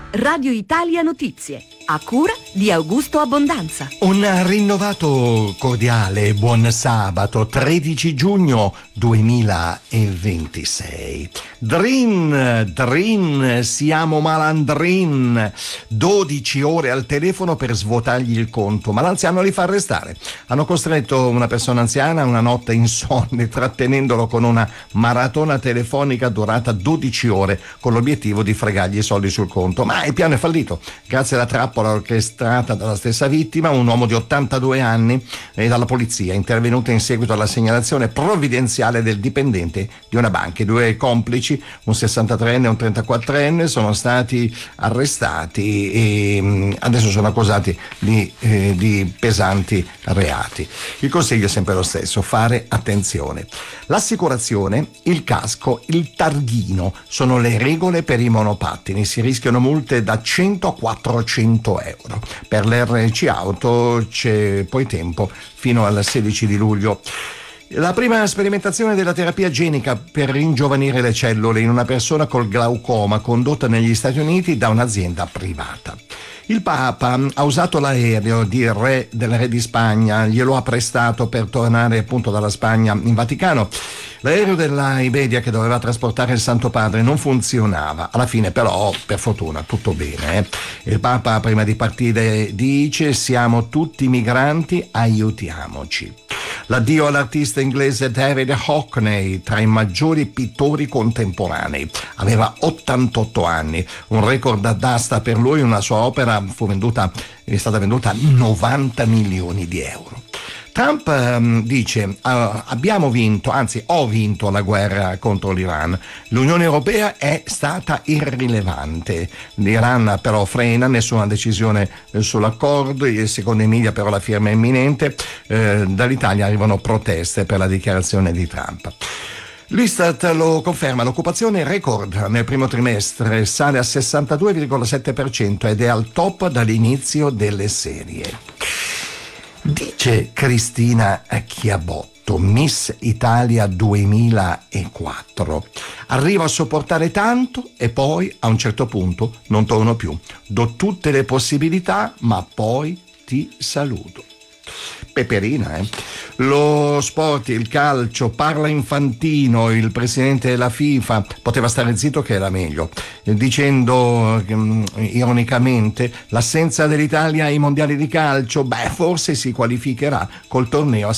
Radio Italia Notizie, a cura di Augusto Abbondanza. Un rinnovato cordiale buon sabato 13 giugno 2026. Drin, siamo malandrin. 12 ore al telefono per svuotargli il conto, ma l'anziano li fa arrestare. Hanno costretto una persona anziana a una notte insonne, trattenendolo con una maratona telefonica durata 12 ore con l'obiettivo di fregargli i soldi sul conto. Ma il piano è fallito. Grazie alla trappola orchestrata dalla stessa vittima, un uomo di 82 anni, e dalla polizia intervenuta in seguito alla segnalazione provvidenziale del dipendente di una banca. I due complici, un 63enne e un 34enne, sono stati arrestati e adesso sono accusati di pesanti reati. Il consiglio è sempre lo stesso: fare attenzione. L'assicurazione, il casco, il targhino sono le regole per i monopattini. Si rischiano multe da 100 a 400 euro. Per l'RC Auto c'è poi tempo fino al 16 di luglio. La prima sperimentazione della terapia genica per ringiovanire le cellule in una persona col glaucoma, condotta negli Stati Uniti da un'azienda privata. Il Papa ha usato l'aereo del re di Spagna, glielo ha prestato per tornare appunto dalla Spagna in Vaticano. L'aereo della Iberia che doveva trasportare il Santo Padre non funzionava. Alla fine però, per fortuna, tutto bene. Il Papa prima di partire dice: siamo tutti migranti, aiutiamoci. L'addio all'artista inglese David Hockney, tra i maggiori pittori contemporanei. Aveva 88 anni, un record d'asta per lui. Una sua opera è stata venduta a 90 milioni di euro. Trump dice: abbiamo vinto, anzi ho vinto la guerra contro l'Iran. L'Unione Europea è stata irrilevante. L'Iran però frena, nessuna decisione sull'accordo. Secondo i media però la firma è imminente. Dall'Italia arrivano proteste per la dichiarazione di Trump. L'Istat lo conferma: l'occupazione record nel primo trimestre, sale a 62,7% ed è al top dall'inizio delle serie. Dice Cristina Chiabotto, Miss Italia 2004: arrivo a sopportare tanto e poi a un certo punto non torno più. Do tutte le possibilità, ma poi ti saluto. Peperina, Lo sport, il calcio, parla Infantino, il presidente della FIFA, poteva stare zitto che era meglio, dicendo ironicamente: l'assenza dell'Italia ai mondiali di calcio, forse si qualificherà col torneo a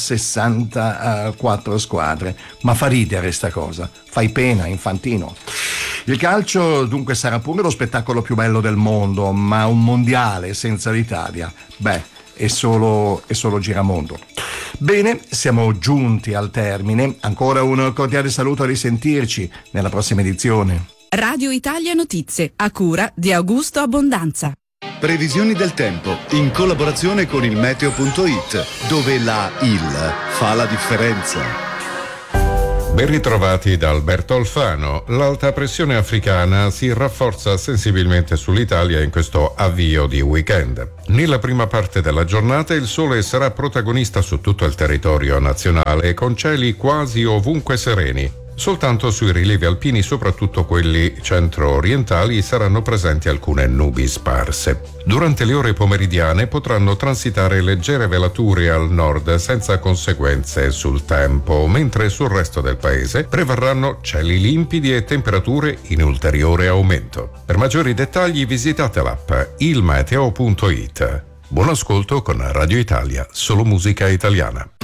64 squadre, ma fa ridere sta cosa, fai pena Infantino. Il calcio dunque sarà pure lo spettacolo più bello del mondo, ma un mondiale senza l'Italia, è solo giramondo. Bene, siamo giunti al termine. Ancora un cordiale saluto, a risentirci nella prossima edizione. Radio Italia Notizie, a cura di Augusto Abbondanza. Previsioni del tempo in collaborazione con il meteo.it, dove la IL fa la differenza. Ben ritrovati da Alberto Alfano. L'alta pressione africana si rafforza sensibilmente sull'Italia in questo avvio di weekend. Nella prima parte della giornata il sole sarà protagonista su tutto il territorio nazionale, con cieli quasi ovunque sereni. Soltanto sui rilievi alpini, soprattutto quelli centro-orientali, saranno presenti alcune nubi sparse. Durante le ore pomeridiane potranno transitare leggere velature al nord senza conseguenze sul tempo, mentre sul resto del paese prevarranno cieli limpidi e temperature in ulteriore aumento. Per maggiori dettagli visitate l'app ilmeteo.it. Buon ascolto con Radio Italia, solo musica italiana.